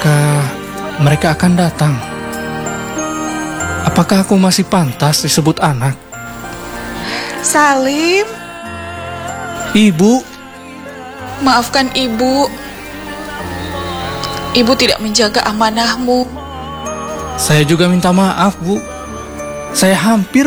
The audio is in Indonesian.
apakah mereka akan datang? Apakah aku masih pantas disebut anak? Salim, Ibu, maafkan ibu. Ibu tidak menjaga amanahmu. saya juga minta maaf, Bu. Saya hampir